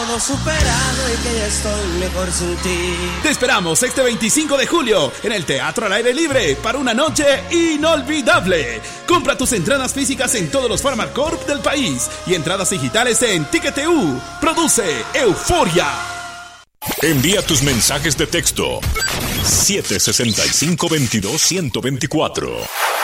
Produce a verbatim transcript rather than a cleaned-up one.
todo superado y que ya estoy mejor sin ti. Te esperamos este veinticinco de julio en el Teatro al Aire Libre para una noche inolvidable. Compra tus entradas físicas en todos los Pharmacorp del país y entradas digitales en Ticket.eu. Produce Euforia. Envía tus mensajes de texto siete sesenta y cinco veintidós ciento veinticuatro.